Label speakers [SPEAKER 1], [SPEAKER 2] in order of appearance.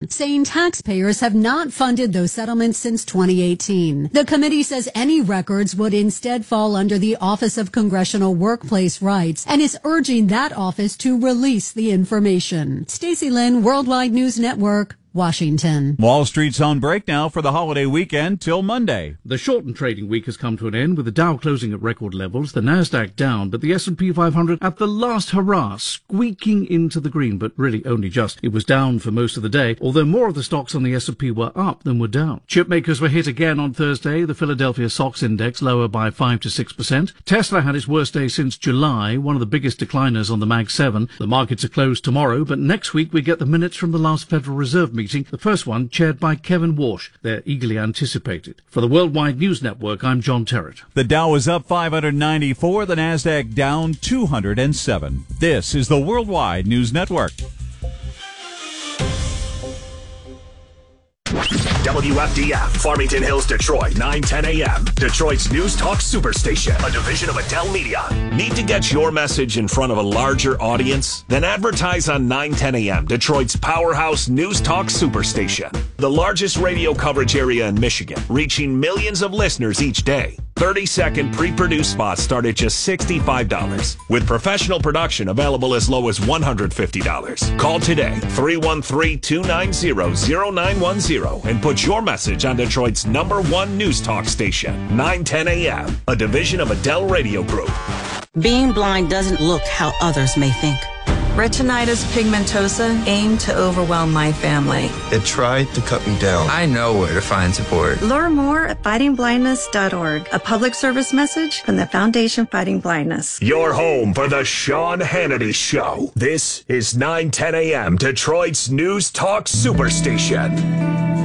[SPEAKER 1] saying taxpayers have not funded those settlements since 2018. The committee says any records would instead fall under the Office of Congressional Workplace Rights and is urging that office to release the information. Stacey Lynn, Worldwide News Network, Washington.
[SPEAKER 2] Wall Street's on break now for the holiday weekend till Monday.
[SPEAKER 3] The shortened trading week has come to an end with the Dow closing at record levels, the Nasdaq down, but the S&P 500 at the last hurrah, squeaking into the green, but really only just. It was down for most of the day, although more of the stocks on the S&P were up than were down. Chip makers were hit again on Thursday, the Philadelphia SOX index lower by 5 to 6%. Tesla had its worst day since July, one of the biggest decliners on the Mag 7. The markets are closed tomorrow, but next week we get the minutes from the last Federal Reserve meeting, the first one chaired by Kevin Warsh. They're eagerly anticipated. For the Worldwide News Network, I'm John Terrett.
[SPEAKER 2] The Dow is up 594, the Nasdaq down 207. This is the Worldwide News Network.
[SPEAKER 4] WFDF, Farmington Hills, Detroit, 9:10 a.m. Detroit's News Talk Superstation, a division of Adele Media. Need to get your message in front of a larger audience? Then advertise on 9:10 a.m. Detroit's powerhouse News Talk Superstation. The largest radio coverage area in Michigan, reaching millions of listeners each day. 30-second pre-produced spots start at just $65, with professional production available as low as $150. Call today, 313-290-0910, and put your message on Detroit's #1 news talk station, 9:10 a.m., a division of Adele Radio Group.
[SPEAKER 5] Being blind doesn't look how others may think.
[SPEAKER 6] Retinitis pigmentosa aimed to overwhelm my family.
[SPEAKER 7] It tried to cut me down. I know where to find support.
[SPEAKER 8] Learn more at fightingblindness.org, a public service message from the Foundation Fighting Blindness.
[SPEAKER 4] Your home for the Sean Hannity Show. This is 9:10 a.m. Detroit's News Talk Superstation.